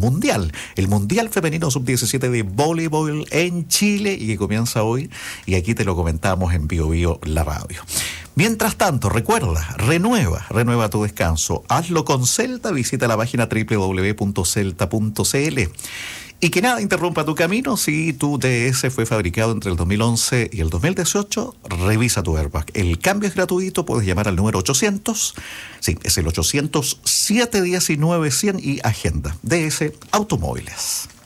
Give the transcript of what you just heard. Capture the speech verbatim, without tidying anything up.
mundial, el Mundial Femenino sub diecisiete de voleibol en Chile y que comienza hoy, y aquí te lo comentamos en Bio Bio la radio. Mientras tanto, recuerda, renueva, renueva tu descanso. Hazlo con Celta, visita la página doble u doble u doble u punto celta punto c l. Y que nada interrumpa tu camino. Si tu T S fue fabricado entre el dos mil once y el dos mil dieciocho, revisa tu airbag. El cambio es gratuito, puedes llamar al número ochocientos, sí, es el ochocientos, siete uno nueve, cien y agenda. D S Automóviles.